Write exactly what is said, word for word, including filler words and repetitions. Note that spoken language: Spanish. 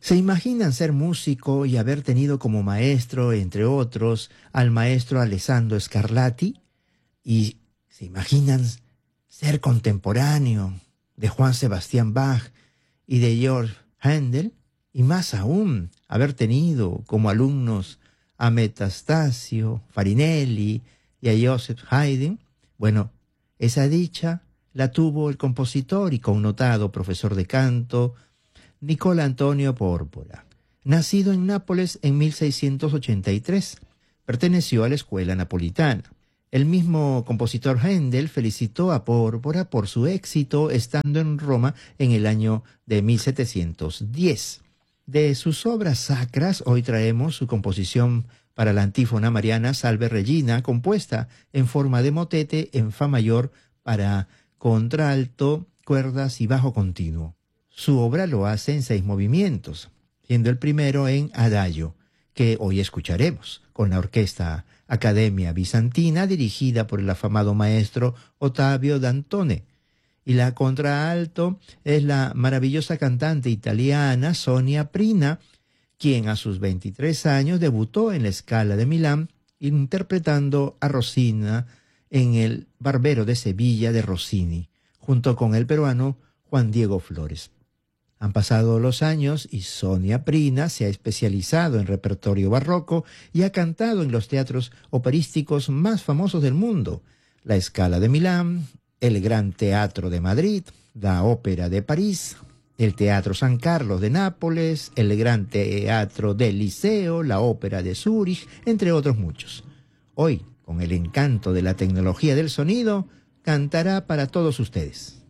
¿Se imaginan ser músico y haber tenido como maestro, entre otros, al maestro Alessandro Scarlatti? ¿Y se imaginan ser contemporáneo de Juan Sebastián Bach y de Georg Händel? Y más aún, haber tenido como alumnos a Metastasio, Farinelli y a Joseph Haydn. Bueno, esa dicha la tuvo el compositor y connotado profesor de canto Nicola Antonio Pórpora. Nacido en Nápoles en mil seiscientos ochenta y tres, perteneció a la escuela napolitana. El mismo compositor Händel felicitó a Pórpora por su éxito estando en Roma en el año de mil setecientos diez. De sus obras sacras, hoy traemos su composición para la antífona mariana Salve Regina, compuesta en forma de motete en fa mayor para contralto, cuerdas y bajo continuo. Su obra lo hace en seis movimientos, siendo el primero en adagio, que hoy escucharemos, con la Orquesta Academia Bizantina, dirigida por el afamado maestro Ottavio Dantone. Y la contralto es la maravillosa cantante italiana Sonia Prina, quien a sus veintitrés años debutó en la Scala de Milán, interpretando a Rosina en el Barbero de Sevilla de Rossini, junto con el peruano Juan Diego Flores. Han pasado los años y Sonia Prina se ha especializado en repertorio barroco y ha cantado en los teatros operísticos más famosos del mundo: la Scala de Milán, el Gran Teatro de Madrid, la Ópera de París, el Teatro San Carlos de Nápoles, el Gran Teatro del Liceo, la Ópera de Zúrich, entre otros muchos. Hoy, con el encanto de la tecnología del sonido, cantará para todos ustedes.